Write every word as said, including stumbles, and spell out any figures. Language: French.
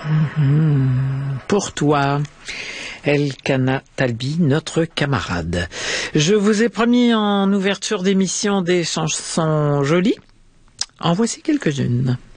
Mmh, pour toi, Elkana Talbi, notre camarade. Je vous ai promis en ouverture d'émission des chansons jolies. En voici quelques-unes.